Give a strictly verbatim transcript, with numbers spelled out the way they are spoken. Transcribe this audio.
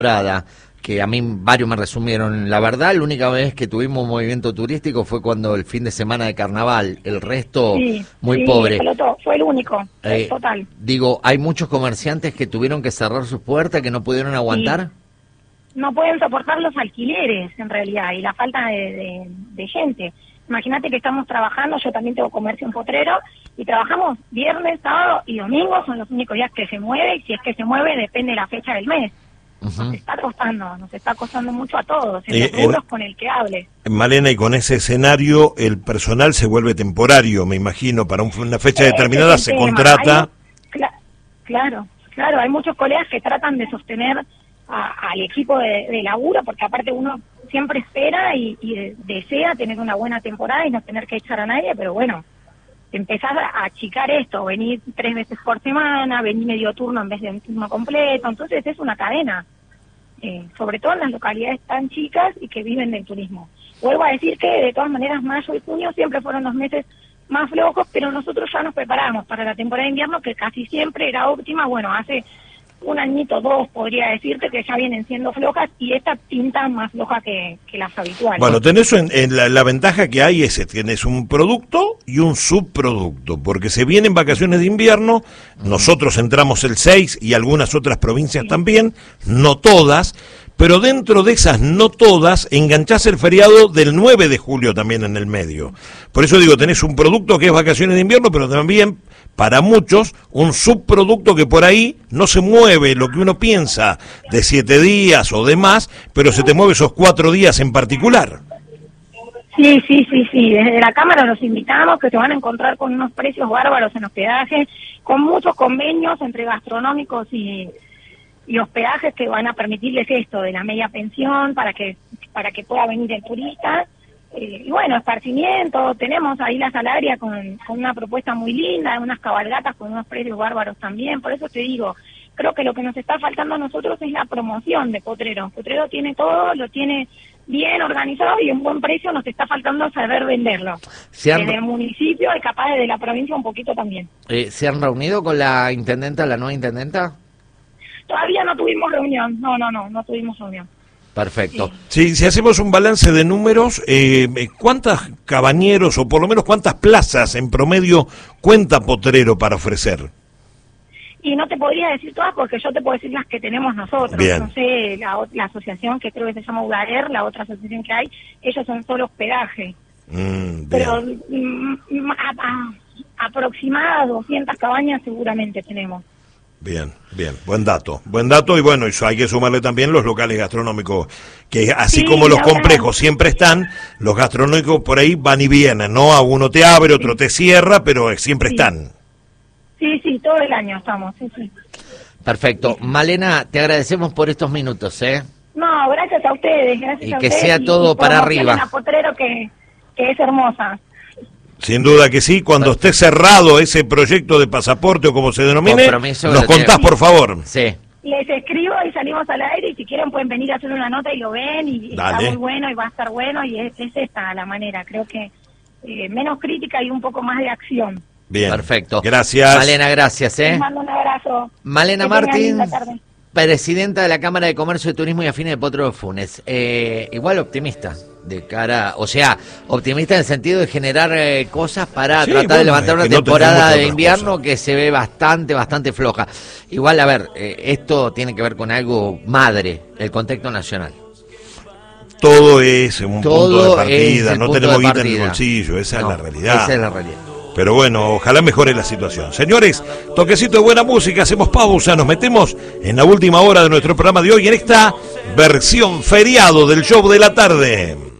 temporada, que a mí varios me resumieron. La verdad, la única vez que tuvimos movimiento turístico fue cuando el fin de semana de carnaval, el resto sí, muy sí, pobre. Explotó. Fue el único, Eh, total. Digo, hay muchos comerciantes que tuvieron que cerrar sus puertas, que no pudieron aguantar. Sí. No pueden soportar los alquileres, en realidad, y la falta de, de, de gente. Imagínate que estamos trabajando, yo también tengo comercio en Potrero, y trabajamos viernes, sábado y domingo, son los únicos días que se mueve, y si es que se mueve depende de la fecha del mes. Uh-huh. Nos está costando, nos está costando mucho a todos, en eh, los rubros eh, con el que hable. Malena, y con ese escenario el personal se vuelve temporario, me imagino, para un, una fecha eh, determinada se tema. contrata. Hay, cl- claro, claro, hay muchos colegas que tratan de sostener a, al equipo de, de laburo, porque aparte uno siempre espera y, y desea tener una buena temporada y no tener que echar a nadie, pero bueno, empezás a achicar esto, venir tres veces por semana, venir medio turno en vez de un turno completo, entonces es una cadena, eh, sobre todo en las localidades tan chicas y que viven del turismo. Vuelvo a decir que de todas maneras mayo y junio siempre fueron los meses más flojos, pero nosotros ya nos preparamos para la temporada de invierno, que casi siempre era óptima. Bueno, hace un añito, dos, podría decirte que ya vienen siendo flojas, y esta pinta más floja que, que las habituales. Bueno, tenés en, en la, la ventaja que hay es que tienes un producto y un subproducto, porque se vienen vacaciones de invierno, nosotros entramos el seis y algunas otras provincias sí. también, no todas, pero dentro de esas no todas, enganchás el feriado del nueve de julio también en el medio. Por eso digo, tenés un producto que es vacaciones de invierno, pero también, para muchos, un subproducto que por ahí no se mueve lo que uno piensa de siete días o demás, pero se te mueve esos cuatro días en particular. Sí, sí, sí, sí. Desde la Cámara los invitamos, que se van a encontrar con unos precios bárbaros en hospedaje, con muchos convenios entre gastronómicos y, y hospedajes que van a permitirles esto, de la media pensión, para que, para que pueda venir el turista. Eh, y bueno, esparcimiento, tenemos ahí la Salaria con, con una propuesta muy linda, unas cabalgatas con unos precios bárbaros también. Por eso te digo, creo que lo que nos está faltando a nosotros es la promoción de Potrero. Potrero tiene todo, lo tiene bien organizado y en buen precio, nos está faltando saber venderlo. ¿Se han... Desde el municipio y capaz de la provincia un poquito también. Eh, ¿Se han reunido con la intendenta, la nueva intendenta? Todavía no tuvimos reunión, no, no, no, no tuvimos reunión. Perfecto. Sí. Si, si hacemos un balance de números, eh, ¿cuántos cabañeros o por lo menos cuántas plazas en promedio cuenta Potrero para ofrecer? Y no te podría decir todas, porque yo te puedo decir las que tenemos nosotros. Bien. No sé, la, la asociación que creo que se llama Udaer, la otra asociación que hay, ellos son solo hospedaje. Mm, Pero mm, a, a, aproximadas doscientas cabañas seguramente tenemos. Bien, bien, buen dato, buen dato, y bueno, eso hay que sumarle también los locales gastronómicos, que así sí, como los complejos siempre están, los gastronómicos por ahí van y vienen, ¿no? A uno te abre, otro sí. te cierra, pero siempre sí. están. Sí, sí, todo el año estamos, sí, sí. Perfecto. Sí. Malena, te agradecemos por estos minutos, ¿eh? No, gracias a ustedes, gracias y a que ustedes. sea todo y, y para arriba. A Potrero que, que es hermosa. Sin duda que sí, cuando esté cerrado ese proyecto de pasaporte o como se denomine, nos contás por favor. Sí. Les escribo y salimos al aire, y si quieren pueden venir a hacer una nota y lo ven, y Dale. Está muy bueno y va a estar bueno, y es, es esta la manera, creo que eh, menos crítica y un poco más de acción. Bien, perfecto. Gracias. Malena, gracias. ¿eh? Les mando un abrazo. Malena Martín, presidenta de la Cámara de Comercio y Turismo y Afines de Potrero de Funes. Eh, igual optimista de cara, o sea, optimista en el sentido de generar eh, cosas para sí, tratar bueno, de levantar una temporada no de invierno cosas. Que se ve bastante, bastante floja. Igual, a ver, eh, esto tiene que ver con algo madre, el contexto nacional. Todo es un Todo punto de partida, no tenemos guita en el partida. bolsillo, esa no, es la realidad. Esa es la realidad. Pero bueno, ojalá mejore la situación. Señores, toquecito de buena música, hacemos pausa, nos metemos en la última hora de nuestro programa de hoy, en esta versión feriado del show de la tarde.